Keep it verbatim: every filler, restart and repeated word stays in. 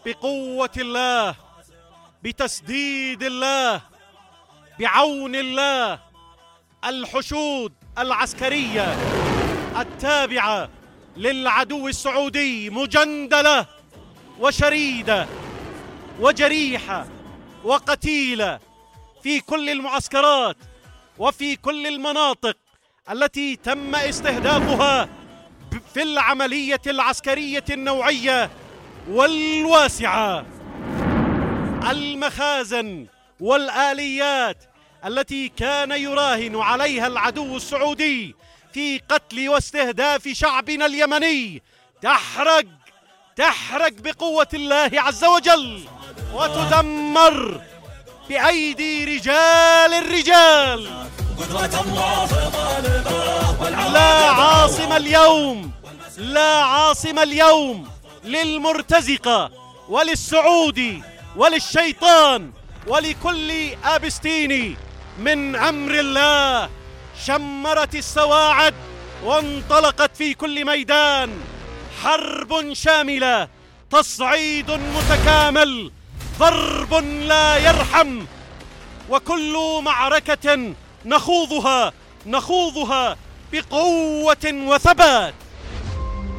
بقوة الله، بتسديد الله، بعون الله. الحشود العسكرية التابعة للعدو السعودي مجندلة وشريدة وجريحة وقتيلة في كل المعسكرات وفي كل المناطق التي تم استهدافها في العملية العسكرية النوعية والواسعة. المخازن والآليات التي كان يراهن عليها العدو السعودي في قتل واستهداف شعبنا اليمني تحرق تحرق بقوة الله عز وجل، وتدمر بأيدي رجال الرجال. لا عاصم اليوم لا عاصم اليوم للمرتزقة وللسعودي وللشيطان ولكل آبستيني من أمر الله. شمرت السواعد وانطلقت في كل ميدان، حرب شاملة، تصعيد متكامل، ضرب لا يرحم. وكل معركة نخوضها نخوضها بقوة وثبات.